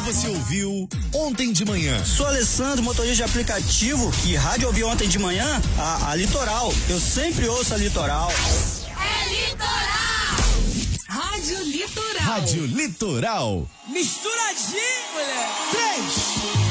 você ouviu ontem de manhã. Sou Alessandro, motorista de aplicativo, e rádio ouvi ontem de manhã, a Litoral. Eu sempre ouço a Litoral. É Litoral! Rádio Litoral. Rádio Litoral. Misturadinho, mulher. 3.